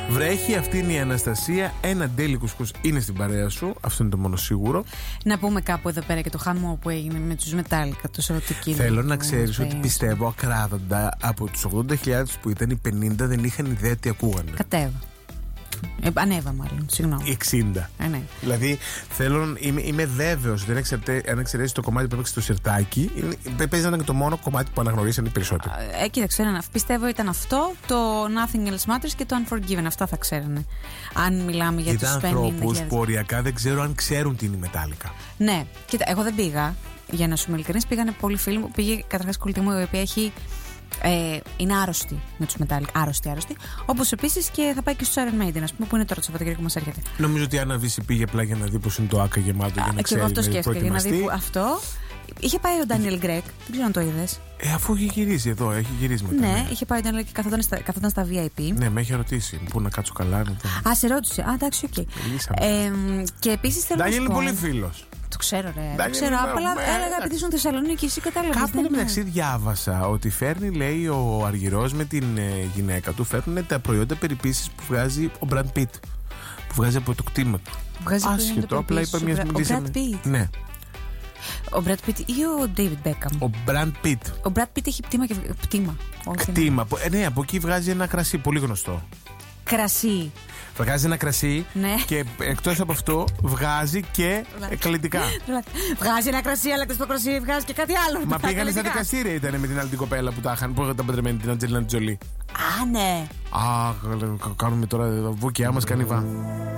Βρέχει, αυτή είναι η Αναστασία. Ένα ντέλι κουσκούς είναι στην παρέα σου. Αυτό είναι το μόνο σίγουρο. Να πούμε κάπου εδώ πέρα και το χαμό που έγινε με τους Metallica, το Σαββατοκύριακο. Θέλω να ξέρεις ότι πιστεύω ακράδαντα από τους 80.000 που ήταν οι 50 δεν είχαν ιδέα τι ακούγανε. Κατέβα. Ανέβα μάλλον, συγγνώμη. 60. Ναι. Δηλαδή είμαι βέβαιος ότι αν εξαιρέσεις το κομμάτι που έπαιξε στο σιρτάκι, παίζει να ήταν και το μόνο κομμάτι που αναγνωρίσαν οι περισσότεροι. Κοίταξε, πιστεύω ήταν αυτό, το Nothing Else Matters και το Unforgiven. Αυτά θα ξέρανε. Αν μιλάμε για τους 50.000. Ήταν ανθρώπους που οριακά δεν ξέρω αν ξέρουν τι είναι η Metallica. Ναι, κοίτα, εγώ δεν πήγα. Για να σου είμαι ειλικρινής, πήγανε πολλοί φίλοι μου. Πήγε καταρχάς κολλητή μου, η οποία είναι άρρωστη με τους Metallica. Άρρωστη. Όπως επίσης και θα πάει και στους Iron Maiden, ας πούμε, που είναι τώρα το Σαββατοκύριακο που μας έρχεται. Νομίζω ότι η Άννα Βύση πήγε απλά για να δει πως είναι το άκα γεμάτο. Για να ξέρει. Εγώ αυτό σκέφτηκα. Για να δει αυτό. Είχε πάει ο Daniel Greg, δεν ξέρω αν το είδες. Αφού έχει γυρίσει εδώ, έχει γυρίσει μετά. Ναι, είχε πάει ο Daniel και καθόταν στα VIP. Ναι, με είχε ρωτήσει. Πού να κάτσω καλά. Σε ρώτησε. Εντάξει, οκ. Και επίσης θέλω να. Daniel είναι πολύ φίλος. Το ξέρω, ρε. Το ξέρω. Απλά έλεγα επειδή ήσουν Θεσσαλονίκη, εσύ κατάλαβες. Κάπου μεταξύ διάβασα ότι φέρνει, λέει, ο Αργυρός με την γυναίκα του, φέρνουν τα προϊόντα περιποίησης που βγάζει ο Brad Pitt. Που βγάζει από το κτήμα του. Άσχετο, απλά είπα μια στιγμή. Ο Brad Pitt. Ναι. Ο Brad Pitt ή ο David Beckham. Ο Brad Pitt. Ο Brad Pitt έχει πτήμα και πτήμα. Κτήμα. Ναι, από εκεί βγάζει ένα κρασί πολύ γνωστό. Κρασί. Βγάζει ένα κρασί, ναι. Και εκτός από αυτό βγάζει και καλλιτικά. Βγάζει ένα κρασί, αλλά εκτός από το κρασί βγάζει και κάτι άλλο. Μα πήγανε στα δικαστήρια, ήταν με την άλλη την κοπέλα που τα παντρεμένη, την Αντζελίνα Τζολί. Ναι. Κάνουμε τώρα εδώ, βουκιά μας κάνει βά.